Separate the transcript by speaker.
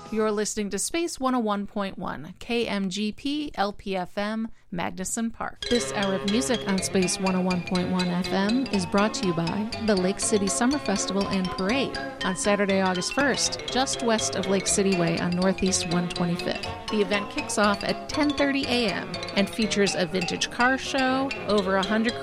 Speaker 1: You're listening to Space 101.1, KMGP, LPFM, Magnuson Park. This hour of music on Space 101.1 FM is brought to you by the Lake City Summer Festival and Parade on Saturday, August 1st, just west of Lake City Way on Northeast 125th. The event kicks off at 10:30 a.m. and features a vintage car show, over 100